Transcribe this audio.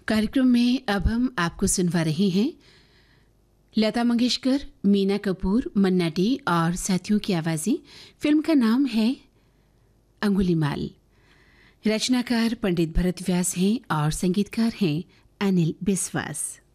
कार्यक्रम में अब हम आपको सुनवा रहे हैं लता मंगेशकर, मीना कपूर, मन्ना डे और साथियों की आवाज़ें। फिल्म का नाम है अंगुलीमाल। रचनाकार पंडित भरत व्यास हैं और संगीतकार हैं अनिल बिस्वास।